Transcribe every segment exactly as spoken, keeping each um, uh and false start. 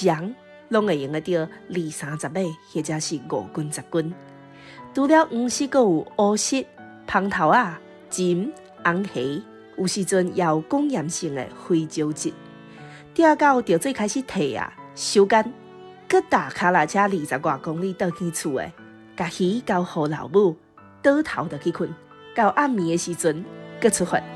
双，拢会用得到二三十尾，或者是五斤十斤。除了黄色，还有乌色、芳头啊、金、红虾，有时阵也有讲盐性的非洲鲫。钓到钓最开始退啊，收竿，佮打卡拉车二十外公里倒去厝的，甲鱼交互老母，倒头就去困，到暗暝的时阵，佮出发。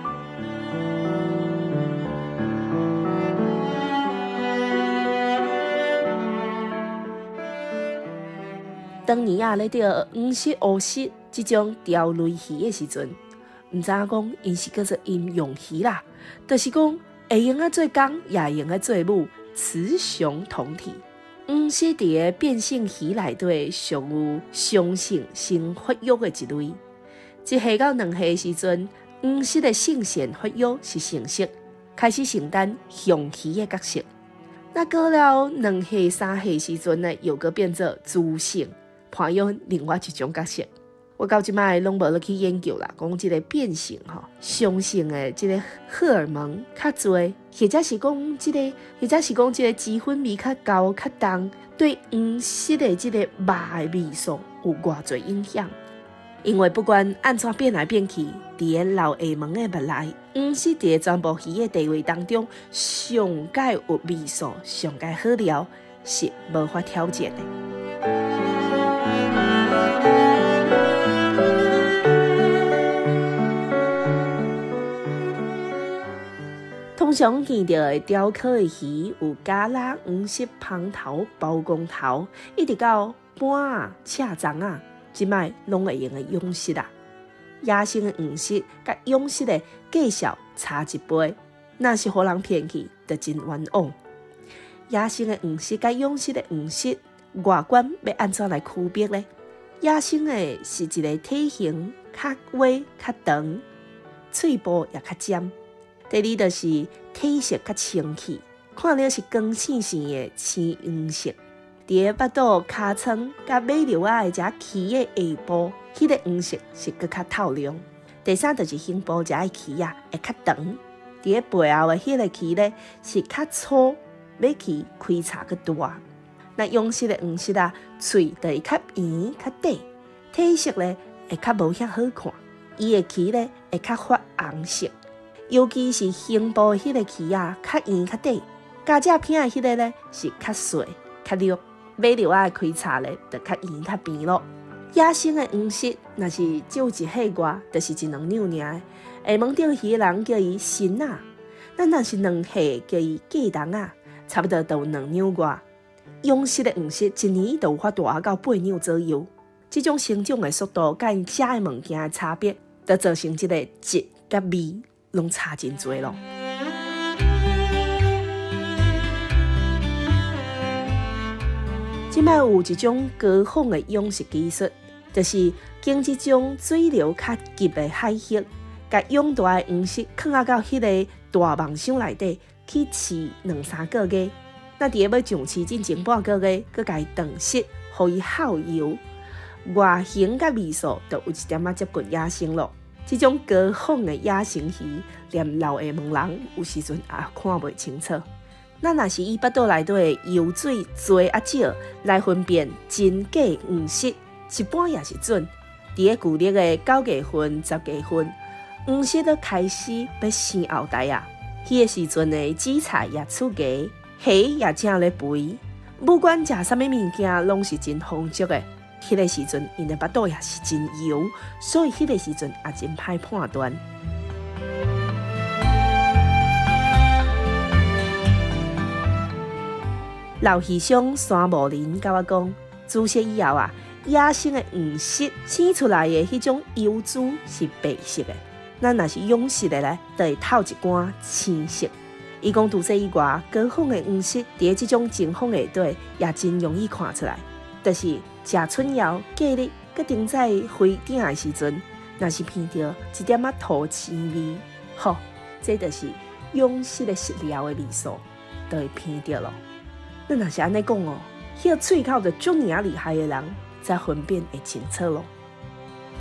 当年啊，咧钓黄色、乌色这种钓类鱼的时阵，唔知影讲因是叫做阴阳鱼啦，就是讲会用啊做公，也会用啊做母，雌雄同体。黄色伫个变性鱼内底属有雄性性发育的一类。一下到两下的时阵，黄色的性腺发育是成熟，开始承担雄鱼的角色。那过了两下、三下时阵呢，又个变做雌性。扮演另外一种角色，我到即摆拢无落去研究啦。讲即个变性吼，雄性的即个荷尔蒙较侪，或者是讲即个，或者是讲即个脂粉味较高、较重，对黄色的即个肉的味素有偌侪影响。因为不管安怎变来变去，伫个老下门的肉内，黄色伫个全部鱼的地位当中，上介有味素、上介好料，是无法挑战的。通常见到的雕刻的鱼有加拉、黄色、芳头、包公头，一直到斑啊、赤章啊，即摆拢会用的养色啊。野生的黄色甲养色的计数差一倍，若是互人骗去，就真冤枉。野生的黄色甲养色的黄色外观要安怎来区别呢？野生的是一个体型较微、较长，喙部也较尖。第二就是体色较清气，看了是光鲜鲜的青黄色。伫个巴肚、尻川甲尾流仔的只鳍的下部，迄、那个黄色是搁较透亮。第三就是胸部只的鳍啊会较长，伫个背后的迄个鳍咧是较粗，尾鳍开叉搁大。那养色的黄色啊，喙就会较圆较短，体色咧会较无遐好看，伊的鳍咧会较发红色。尤其是胸部迄个鳍啊，较圆较短；加只片的迄个咧是较细较绿，尾流仔开叉咧就较圆较平咯。野生的黄色，若是少一岁外，就是一两两尔。下门钓鱼的人叫伊新仔，咱若是两岁叫伊计东仔，差不多都有两两外。养色的黄色一年就有法大到八两左右。这种生长的速度，甲因食的物件的差别，就造成这个质甲味。拢差真多咯。即摆有一种高仿的养殖技术，就是经这种水流较急的海蟹，甲养大的黄色放啊到迄个大梦箱内底去饲两三个月。那伫个要上市进前半个月，佮甲伊断色，互伊耗油，外形甲味素就有一点仔接近野生咯。这种高仿的野生鱼，连老下门人有时阵也看袂清楚。咱若是以腹肚内底的油水多啊少来分辨真假黄色，一般也是准。伫个旧历的九月份、十月份，黄色都开始要生后代啊。迄个时阵的紫菜也出芽，虾也正咧肥。不管食啥物物件，拢是真丰足的。迄个时阵，因的腹肚也是真油，所以迄个时阵也真歹判断。老鱼商山木林甲我讲，注射以后啊，野生的黄色生出来的迄种油脂是白色的，咱若是养色的咧，就会透一寡青色。伊讲除此以外，高仿的黄色伫即种情况下底也真容易看出来，就是食春药、芥粒，佮顶在花顶的时阵，若是闻到一点仔土青味，吼，这就是养色的食料的味素，就会闻到咯。咱若是安尼讲哦，迄个喙口就足尔厉害的人，才分辨会清楚咯。